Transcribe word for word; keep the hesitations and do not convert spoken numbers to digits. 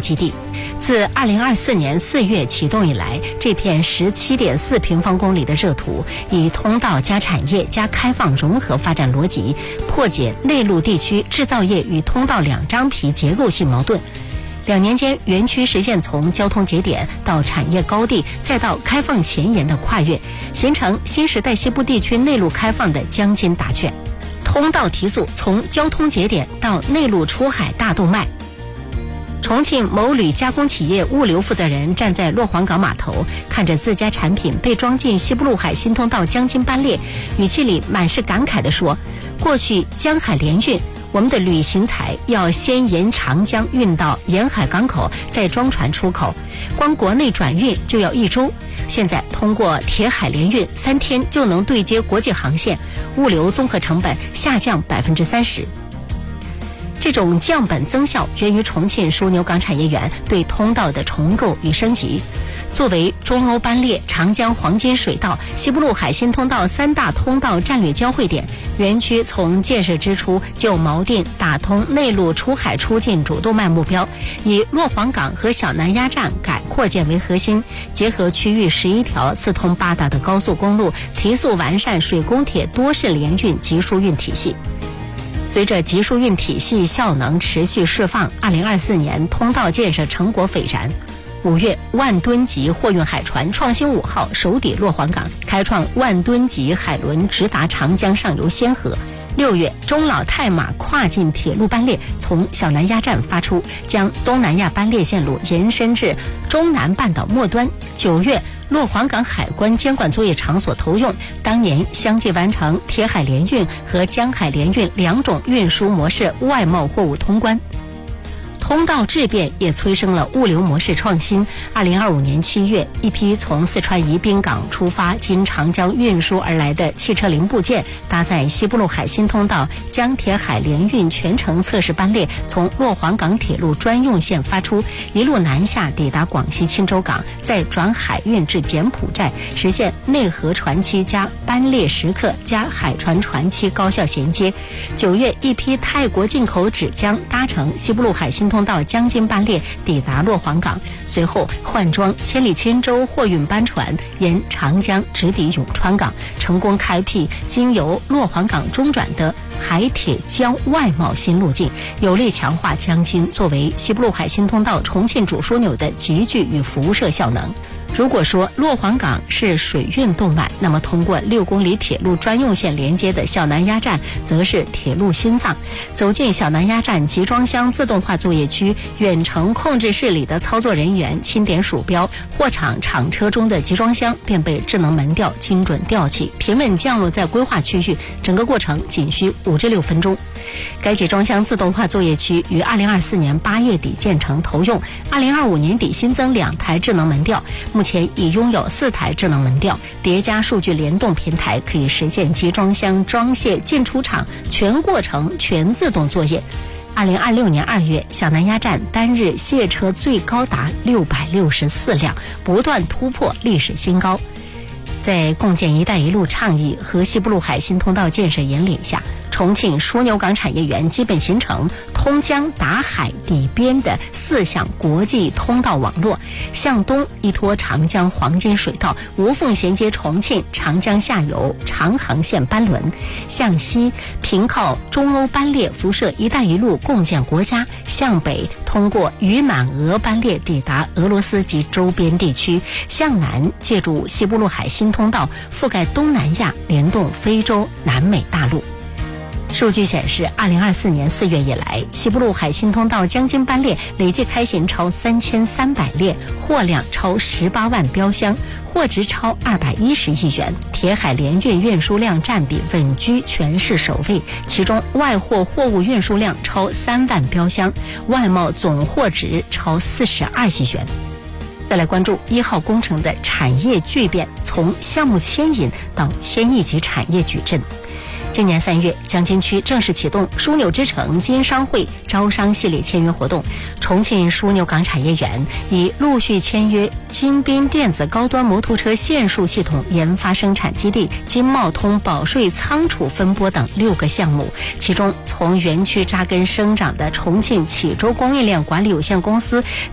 基地。自二零二四年四月启动以来，这片十七点四平方公里的热土，以通道加产业加开放融合发展逻辑，破解内陆地区制造业与通道两张皮结构性矛盾。两年间，园区实现从交通节点到产业高地，再到开放前沿的跨越，形成新时代西部地区内陆开放的将金打卷。通道提速，从交通节点到内陆出海大动脉。重庆某铝加工企业物流负责人站在洛黄港码头，看着自家产品被装进西部陆海新通道将金班列，语气里满是感慨地说：过去江海联运，我们的铝型材要先沿长江运到沿海港口，再装船出口，光国内转运就要一周。现在通过铁海联运，三天就能对接国际航线，物流综合成本下降百分之三十。这种降本增效源于重庆枢纽港产业园对通道的重构与升级。作为中欧班列、长江黄金水道、西部陆海新通道三大通道战略交汇点，园区从建设之初就锚定打通内陆出海出境主动脉目标，以洛黄港和小南鸭站改扩建为核心，结合区域十一条四通八达的高速公路，提速完善水工铁多式联运集输运体系。随着集输运体系效能持续释放，二零二四年通道建设成果斐然。五月，万吨级货运海船创新五号首抵洛黄港，开创万吨级海轮直达长江上游先河。六月，中老泰马跨境铁路班列从小南鸭站发出，将东南亚班列线路延伸至中南半岛末端。九月，洛黄港海关监管作业场所投用，当年相继完成铁海联运和江海联运两种运输模式外贸货物通关。通道质变也催生了物流模式创新。二零二五年七月，一批从四川宜宾港出发经长江运输而来的汽车零部件，搭载西部陆海新通道江铁海联运全程测试班列，从洛黄港铁路专用线发出，一路南下抵达广西钦州港，再转海运至柬埔寨，实现内河船期加班列时刻加海船船期高效衔接。九月，一批泰国进口纸浆搭乘西部陆海新通道将金班列抵达洛黄港，随后换装千里千舟货运班船沿长江直抵永川港，成功开辟经由洛黄港中转的海铁江外贸新路径，有力强化将金作为西部陆海新通道重庆主枢纽的集聚与辐射效能。如果说洛黄港是水运动脉，那么通过六公里铁路专用线连接的小南鸭站则是铁路心脏。走进小南鸭站集装箱自动化作业区，远程控制室里的操作人员轻点鼠标，货场厂车中的集装箱便被智能门吊精准吊起，平稳降落在规划区域，整个过程仅需五至六分钟。该集装箱自动化作业区于二零二四年八月底建成投用，二零二五年底新增两台智能门吊，目前已拥有四台智能门吊，叠加数据联动平台，可以实现集装箱装卸进出厂全过程全自动作业。二零二六年二月，小南鸭站单日卸车最高达六百六十四辆，不断突破历史新高。在共建“一带一路”倡议和西部陆海新通道建设引领下，重庆枢纽港产业园基本形成通江达海抵边的四项国际通道网络。向东依托长江黄金水道，无缝衔接重庆长江下游长航线班轮；向西凭靠中欧班列辐射“一带一路”共建国家；向北通过渝满俄班列抵达俄罗斯及周边地区；向南借助西部陆海新通道覆盖东南亚，联动非洲、南美大陆。数据显示，二零二四年四月以来，西部陆海新通道将金班列累计开行超三千三百列，货量超十八万标箱，货值超二百一十亿元。铁海联运运输量占比稳居全市首位，其中外货货物运输量超三万标箱，外贸总货值超四十二亿元。再来关注一号工程的产业巨变，从项目牵引到千亿级产业矩阵。今年三月，江津区正式启动枢纽之城金商会招商系列签约活动。重庆枢纽港产业园已陆续签约金滨电子高端摩托车线束系统研发生产基地、金茂通保税仓储分拨等六个项目，其中从园区扎根生长的重庆启州供应链管理有限公司